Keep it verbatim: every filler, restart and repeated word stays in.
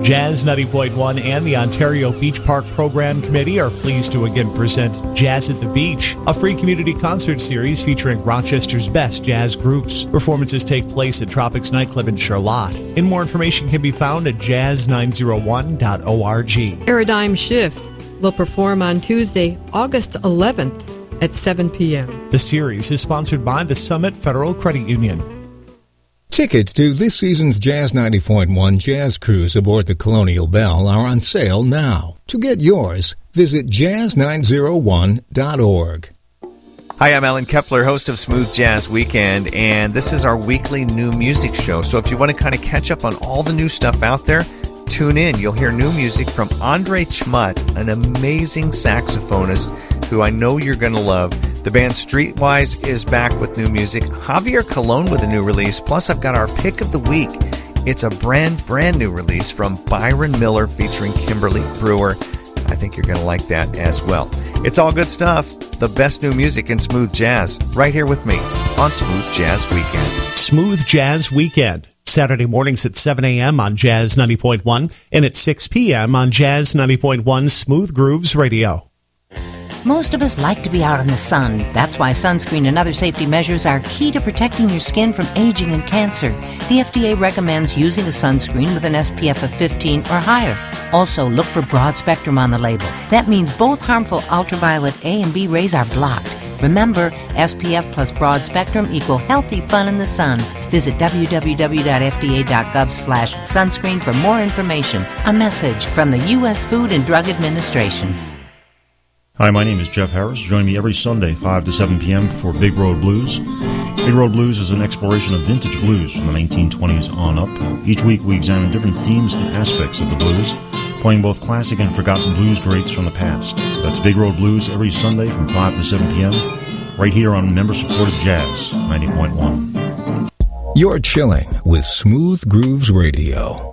Jazz ninety point one and the Ontario Beach Park Program Committee are pleased to again present Jazz at the Beach, a free community concert series featuring Rochester's best jazz groups. Performances take place at Tropics Nightclub in Charlotte. And more information can be found at jazz nine oh one dot org. Paradigm Shift will perform on Tuesday, August eleventh at seven p.m. The series is sponsored by the Summit Federal Credit Union. Tickets to this season's Jazz ninety point one Jazz Cruise aboard the Colonial Belle are on sale now. To get yours, visit jazz nine oh one dot org. Hi, I'm Alan Kepler, host of Smooth Jazz Weekend, and this is our weekly new music show. So if you want to kind of catch up on all the new stuff out there, tune in. You'll hear new music from Andre Chmut, an amazing saxophonist who I know you're going to love. The band Streetwise is back with new music. Javier Colon with a new release. Plus, I've got our pick of the week. It's a brand, brand new release from Byron Miller featuring Kimberly Brewer. I think you're going to like that as well. It's all good stuff. The best new music in smooth jazz right here with me on Smooth Jazz Weekend. Smooth Jazz Weekend. Saturday mornings at seven a.m. on Jazz ninety point one and at six p.m. on Jazz ninety point one Smooth Grooves Radio. Most of us like to be out in the sun. That's why sunscreen and other safety measures are key to protecting your skin from aging and cancer. The F D A recommends using a sunscreen with an S P F of fifteen or higher. Also, look for broad spectrum on the label. That means both harmful ultraviolet A and B rays are blocked. Remember, S P F plus broad spectrum equal healthy fun in the sun. Visit w w w dot f d a dot gov slash sunscreen for more information. A message from the U S Food and Drug Administration. Hi, my name is Jeff Harris. Join me every Sunday, five to seven p.m. for Big Road Blues. Big Road Blues is an exploration of vintage blues from the nineteen twenties on up. Each week we examine different themes and aspects of the blues, playing both classic and forgotten blues greats from the past. That's Big Road Blues every Sunday from five to seven p.m. right here on member-supported Jazz ninety point one. You're chilling with Smooth Grooves Radio.